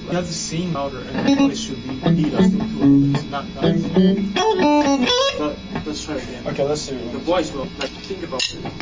He has the same louder, and the voice should be adjusting too. It's not nice. But let's try again. Okay, let's see. The voice will, like, think about it.